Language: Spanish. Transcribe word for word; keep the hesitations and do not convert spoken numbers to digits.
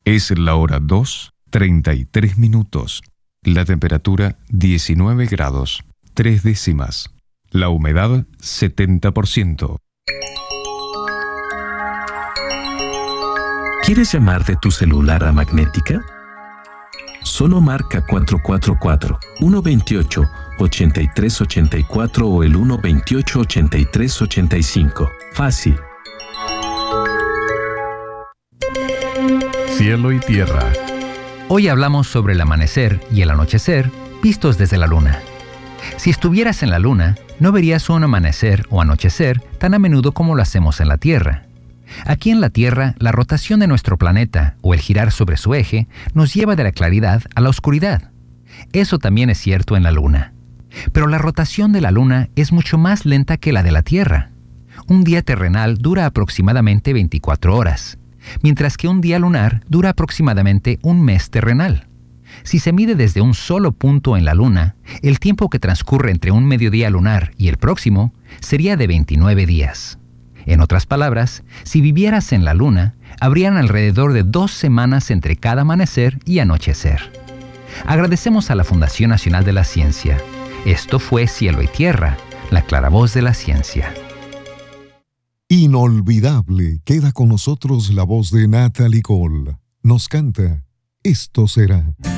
Es la hora dos, treinta y tres minutos. La temperatura diecinueve grados, tres décimas. La humedad setenta por ciento. ¿Quieres llamar de tu celular a Magnética? Solo marca cuatro cuatro cuatro, uno dos ocho, ocho tres ocho cuatro o el uno dos ocho, ocho tres ocho cinco. Fácil. Cielo y tierra. Hoy hablamos sobre el amanecer y el anochecer vistos desde la luna. Si estuvieras en la luna, no verías un amanecer o anochecer tan a menudo como lo hacemos en la Tierra. Aquí en la Tierra, la rotación de nuestro planeta, o el girar sobre su eje, nos lleva de la claridad a la oscuridad. Eso también es cierto en la Luna. Pero la rotación de la Luna es mucho más lenta que la de la Tierra. Un día terrenal dura aproximadamente veinticuatro horas, mientras que un día lunar dura aproximadamente un mes terrenal. Si se mide desde un solo punto en la Luna, el tiempo que transcurre entre un mediodía lunar y el próximo sería de veintinueve días. En otras palabras, si vivieras en la Luna, habrían alrededor de dos semanas entre cada amanecer y anochecer. Agradecemos a la Fundación Nacional de la Ciencia. Esto fue Cielo y Tierra, la claravoz de la ciencia. Inolvidable, queda con nosotros la voz de Natalie Cole. Nos canta Esto será.